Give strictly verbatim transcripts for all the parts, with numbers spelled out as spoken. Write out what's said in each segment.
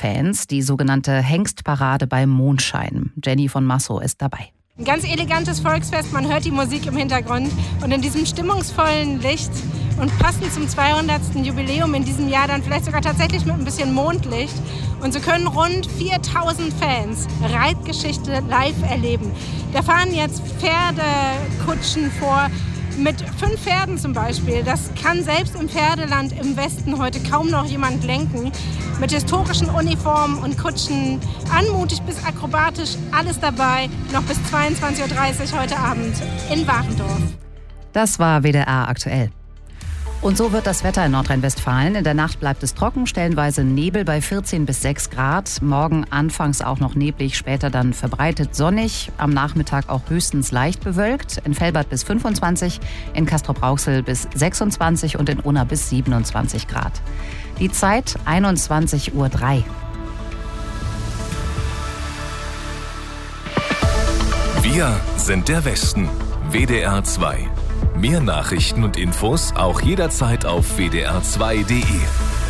Fans, die sogenannte Hengstparade bei Mondschein. Jenny von Massow ist dabei. Ein ganz elegantes Volksfest, man hört die Musik im Hintergrund. Und in diesem stimmungsvollen Licht und passend zum zweihundertsten Jubiläum in diesem Jahr dann vielleicht sogar tatsächlich mit ein bisschen Mondlicht. Und so können rund viertausend Fans Reitgeschichte live erleben. Da fahren jetzt Pferdekutschen vor, mit fünf Pferden zum Beispiel. Das kann selbst im Pferdeland im Westen heute kaum noch jemand lenken. Mit historischen Uniformen und Kutschen, anmutig bis akrobatisch, alles dabei. Noch bis zweiundzwanzig Uhr dreißig heute Abend in Warendorf. Das war W D R aktuell. Und so wird das Wetter in Nordrhein-Westfalen. In der Nacht bleibt es trocken, stellenweise Nebel bei vierzehn bis sechs Grad. Morgen anfangs auch noch neblig, später dann verbreitet sonnig. Am Nachmittag auch höchstens leicht bewölkt. In Velbert bis fünfundzwanzig, in Castrop-Rauxel bis sechsundzwanzig und in Unna bis siebenundzwanzig Grad. Die Zeit einundzwanzig Uhr drei. Wir sind der Westen. W D R zwei. Mehr Nachrichten und Infos auch jederzeit auf w d r zwei punkt d e.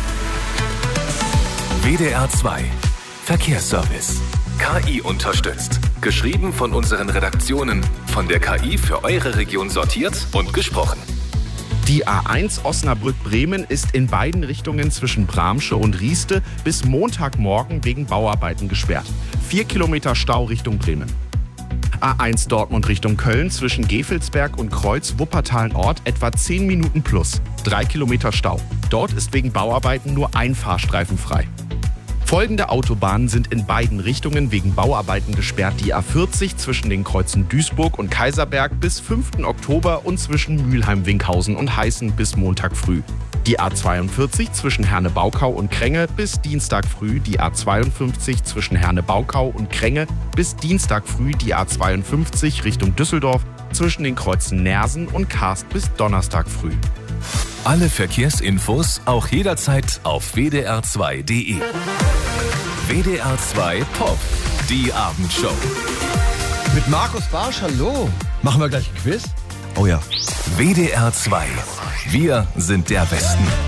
W D R zwei Verkehrsservice. K I unterstützt. Geschrieben von unseren Redaktionen. Von der K I für eure Region sortiert und gesprochen. Die A eins Osnabrück-Bremen ist in beiden Richtungen zwischen Bramsche und Rieste bis Montagmorgen wegen Bauarbeiten gesperrt. Vier Kilometer Stau Richtung Bremen. A eins Dortmund Richtung Köln zwischen Gevelsberg und Kreuz Wuppertal-Nord etwa zehn Minuten plus. Drei Kilometer Stau. Dort ist wegen Bauarbeiten nur ein Fahrstreifen frei. Folgende Autobahnen sind in beiden Richtungen wegen Bauarbeiten gesperrt. Die A vierzig zwischen den Kreuzen Duisburg und Kaiserberg bis fünften Oktober und zwischen Mülheim-Winkhausen und Heißen bis Montag früh. Die A zweiundvierzig zwischen Herne-Baukau und Krenge bis Dienstag früh. Die A zweiundfünfzig zwischen Herne-Baukau und Krenge bis Dienstag früh. Die A zweiundfünfzig Richtung Düsseldorf zwischen den Kreuzen Nersen und Karst bis Donnerstag früh. Alle Verkehrsinfos auch jederzeit auf w d r zwei punkt d e. W D R zwei Pop, die Abendshow. Mit Markus Barsch, hallo. Machen wir gleich ein Quiz? Oh ja. W D R zwei. Wir sind der Westen.